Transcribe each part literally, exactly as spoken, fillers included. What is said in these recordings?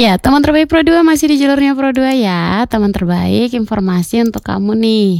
Ya, teman terbaik Pro dua masih di jalurnya Pro dua ya. Teman terbaik, informasi untuk kamu nih.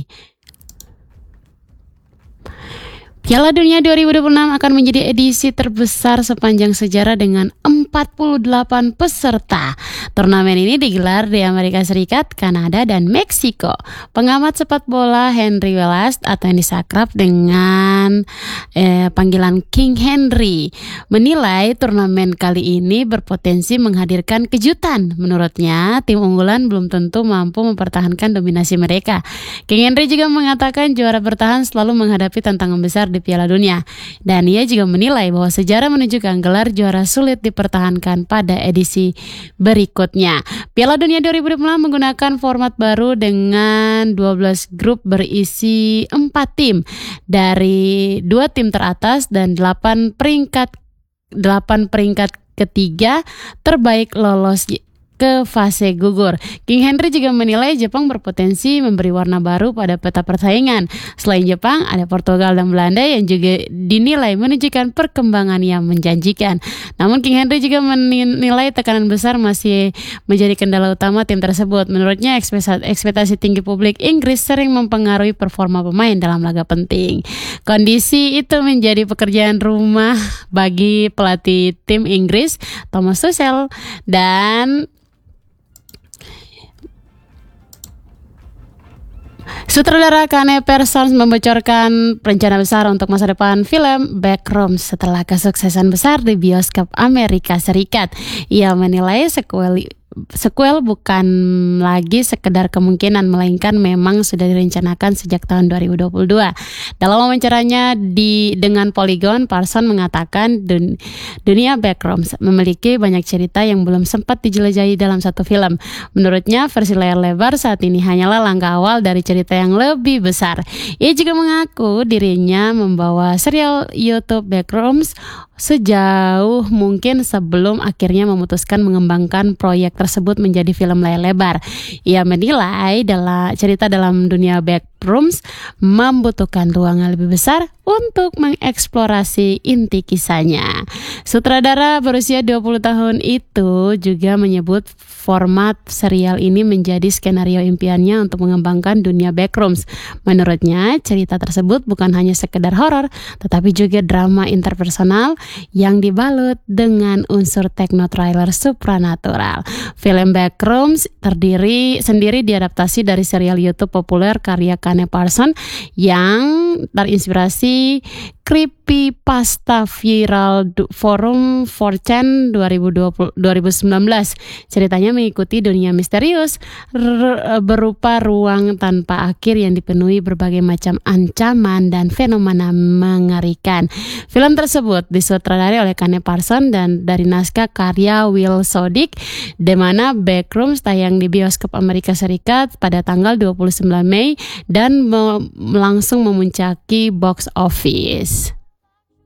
Piala Dunia dua ribu dua puluh enam akan menjadi edisi terbesar sepanjang sejarah dengan empat puluh delapan peserta. Turnamen ini digelar di Amerika Serikat, Kanada, dan Meksiko. Pengamat sepak bola Henry Welast atau yang disakrab dengan eh, panggilan King Henry menilai turnamen kali ini berpotensi menghadirkan kejutan. Menurutnya, tim unggulan belum tentu mampu mempertahankan dominasi mereka. King Henry juga mengatakan juara bertahan selalu menghadapi tantangan besar di Piala Dunia, dan ia juga menilai bahwa sejarah menunjukkan gelar juara sulit dipertahankan pada edisi berikutnya. Piala Dunia dua ribu dua puluh enam menggunakan format baru dengan dua belas grup berisi empat tim dari dua tim teratas dan delapan peringkat delapan peringkat ketiga terbaik lolos ke fase gugur. King Henry juga menilai Jepang berpotensi memberi warna baru pada peta persaingan. Selain Jepang, ada Portugal dan Belanda yang juga dinilai menunjukkan perkembangan yang menjanjikan. Namun King Henry juga menilai tekanan besar masih menjadi kendala utama tim tersebut. Menurutnya ekspektasi tinggi publik Inggris sering mempengaruhi performa pemain dalam laga penting. Kondisi itu menjadi pekerjaan rumah bagi pelatih tim Inggris Thomas Tuchel, dan sutradara Kane Parsons membocorkan rencana besar untuk masa depan film Backrooms setelah kesuksesan besar di bioskop Amerika Serikat. Ia menilai sequel Sequel bukan lagi sekedar kemungkinan, melainkan memang sudah direncanakan sejak tahun dua ribu dua puluh dua. Dalam wawancaranya di dengan Polygon, Parsons mengatakan dun, dunia Backrooms memiliki banyak cerita yang belum sempat dijelajahi dalam satu film. Menurutnya, versi layar lebar saat ini hanyalah langkah awal dari cerita yang lebih besar. Ia juga mengaku dirinya membawa serial YouTube Backrooms sejauh mungkin sebelum akhirnya memutuskan mengembangkan proyek tersebut menjadi film layar lebar. Ia menilai dalam cerita dalam dunia Backrooms membutuhkan ruangan lebih besar untuk mengeksplorasi inti kisahnya. Sutradara berusia dua puluh tahun itu juga menyebut format serial ini menjadi skenario impiannya untuk mengembangkan dunia Backrooms. Menurutnya, cerita tersebut bukan hanya sekedar horor, tetapi juga drama interpersonal yang dibalut dengan unsur techno-thriller supranatural. Film Backrooms terdiri sendiri diadaptasi dari serial YouTube populer karya Kane Parsons yang terinspirasi creepypasta viral forum four chan dua ribu sembilan belas. Ceritanya mengikuti dunia misterius r- berupa ruang tanpa akhir yang dipenuhi berbagai macam ancaman dan fenomena mengerikan. Film tersebut disutradari oleh Kane Parsons dan dari naskah karya Will Sodik, di mana Backrooms tayang di bioskop Amerika Serikat pada tanggal dua puluh sembilan Mei dan me- langsung memuncaki box office.